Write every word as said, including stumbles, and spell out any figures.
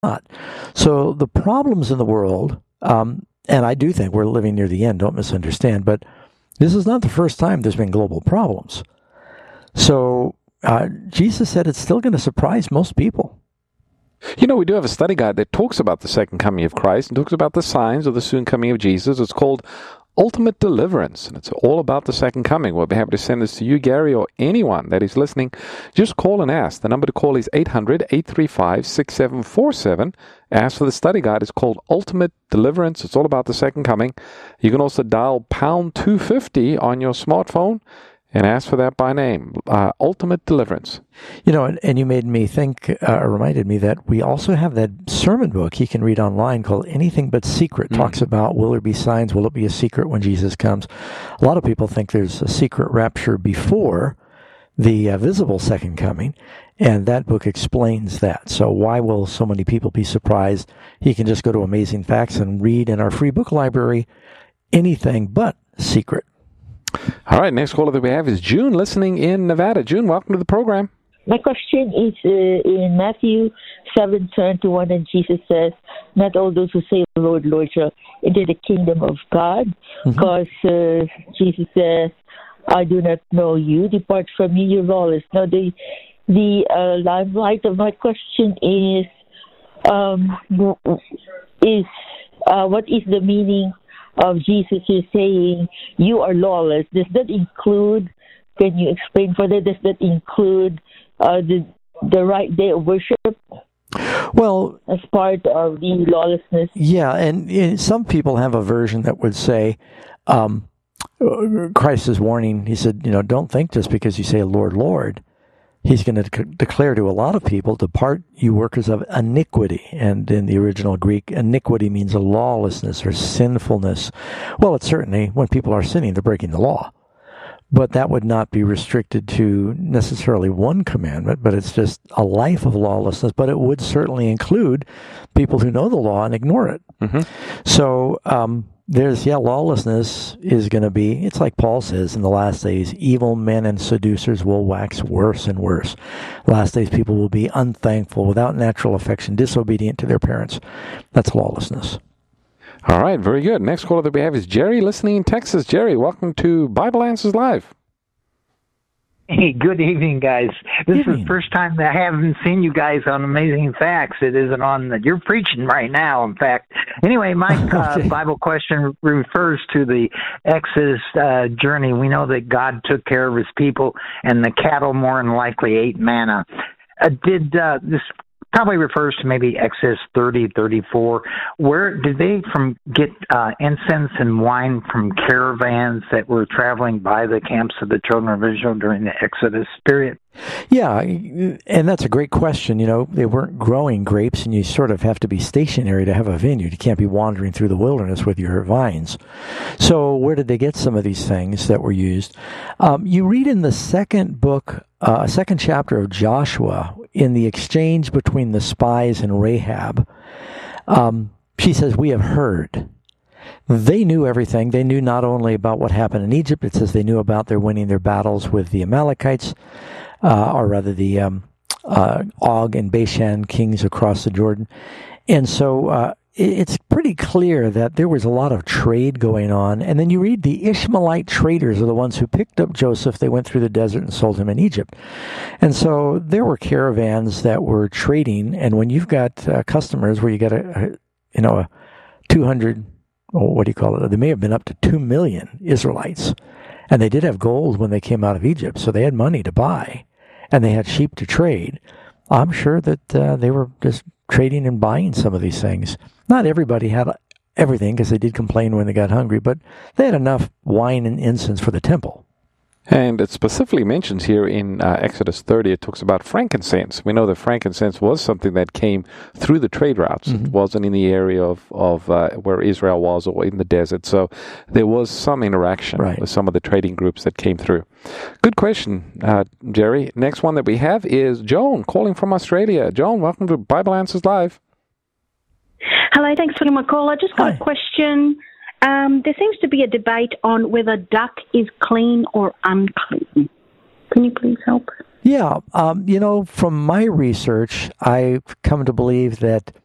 not. So the problems in the world, um, and I do think we're living near the end, don't misunderstand, but this is not the first time there's been global problems. So uh, Jesus said it's still going to surprise most people. You know, we do have a study guide that talks about the second coming of Christ and talks about the signs of the soon coming of Jesus. It's called Ultimate Deliverance, and it's all about the second coming. We'll be happy to send this to you, Gary, or anyone that is listening. Just call and ask. The number to call is eight hundred, eight three five, six seven four seven. Ask for the study guide. It's called Ultimate Deliverance. It's all about the second coming. You can also dial pound two fifty on your smartphone and ask for that by name, uh, Ultimate Deliverance. You know, and, and you made me think, uh, reminded me that we also have that sermon book you can read online called Anything But Secret. Mm. Talks about, will there be signs? Will it be a secret when Jesus comes? A lot of people think there's a secret rapture before the uh, visible second coming, and that book explains that. So why will so many people be surprised? You can just go to Amazing Facts and read in our free book library, Anything But Secret. All right, next caller that we have is June, listening in Nevada. June, welcome to the program. My question is uh, in Matthew seven twenty-one, and Jesus says, not all those who say, Lord, Lord, shall enter the kingdom of God, because mm-hmm. uh, Jesus says, I do not know you, depart from me, you lawless. Now, the, the uh, limelight of my question is, um, is uh, what is the meaning of Jesus is saying, you are lawless? Does that include, can you explain further, does that include uh, the the right day of worship? Well, as part of the lawlessness? Yeah, and, and some people have a version that would say, um, Christ is warning, he said, you know, don't think just because you say, Lord, Lord, he's going to de- declare to a lot of people, depart, you workers of iniquity. And in the original Greek, iniquity means a lawlessness or sinfulness. Well, it's certainly, when people are sinning, they're breaking the law. But that would not be restricted to necessarily one commandment, but it's just a life of lawlessness. But it would certainly include people who know the law and ignore it. Mm-hmm. So, um, There's, yeah, lawlessness is going to be, it's like Paul says, in the last days, evil men and seducers will wax worse and worse. Last days, people will be unthankful, without natural affection, disobedient to their parents. That's lawlessness. All right, very good. Next caller that we have is Jerry, listening in Texas. Jerry, welcome to Bible Answers Live. Hey, good evening, guys. This evening. is the first time that I haven't seen you guys on Amazing Facts. It isn't on the, you're preaching right now, in fact. Anyway, my uh, okay. Bible question refers to the Exodus uh, journey. We know that God took care of his people, and the cattle more than likely ate manna. Uh, did uh, this probably refers to maybe Exodus thirty, thirty-four. Where did they from get uh, incense and wine from caravans that were traveling by the camps of the children of Israel during the Exodus period? Yeah, and that's a great question. You know, they weren't growing grapes, and you sort of have to be stationary to have a vineyard. You can't be wandering through the wilderness with your vines. So where did they get some of these things that were used? Um, you read in the second book, uh, second chapter of Joshua, in the exchange between the spies and Rahab, um, she says, we have heard. They knew everything. They knew not only about what happened in Egypt, it says they knew about their winning their battles with the Amalekites, uh, or rather the um, uh, Og and Bashan kings across the Jordan. And so uh, it's pretty clear that there was a lot of trade going on. And then you read the Ishmaelite traders are the ones who picked up Joseph. They went through the desert and sold him in Egypt. And so there were caravans that were trading. And when you've got uh, customers where you got a, a you know, a two hundred, oh, what do you call it? They may have been up to two million Israelites. And they did have gold when they came out of Egypt. So they had money to buy. And they had sheep to trade. I'm sure that uh, they were just trading and buying some of these things. Not everybody had everything, because they did complain when they got hungry, but they had enough wine and incense for the temple. And it specifically mentions here in uh, Exodus thirty, it talks about frankincense. We know that frankincense was something that came through the trade routes. Mm-hmm. It wasn't in the area of, of uh, where Israel was or in the desert. So there was some interaction right. with some of the trading groups that came through. Good question, uh, Jerry. Next one that we have is Joan, calling from Australia. Joan, welcome to Bible Answers Live. Hello, thanks for my call. I just got Hi. a question. Um, there seems to be a debate on whether duck is clean or unclean. Can you please help? Yeah. Um, you know, from my research, I've come to believe that